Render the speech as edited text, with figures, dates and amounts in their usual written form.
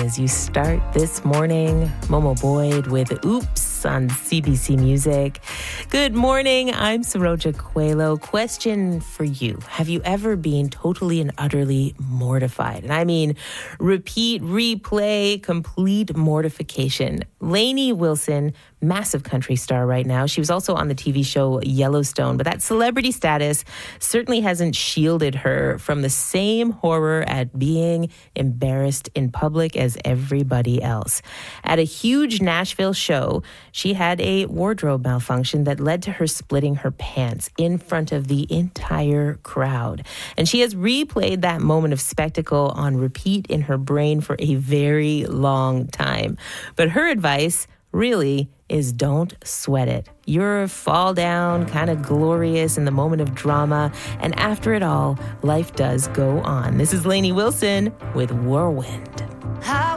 as you start this morning. Momo Boyd with Oops on CBC Music. Good morning. I'm Saroja Coelho. Question for you. Have you ever been totally and utterly mortified? And I mean repeat, replay, complete mortification. Lainey Wilson, massive country star right now. She was also on the TV show Yellowstone, but that celebrity status certainly hasn't shielded her from the same horror at being embarrassed in public as everybody else. At a huge Nashville show, she had a wardrobe malfunction that led to her splitting her pants in front of the entire crowd. And she has replayed that moment of spectacle on repeat in her brain for a very long time. But her advice really is don't sweat it. You're fall down, kind of glorious in the moment of drama, and after it all, life does go on. This is Lainey Wilson with Whirlwind. I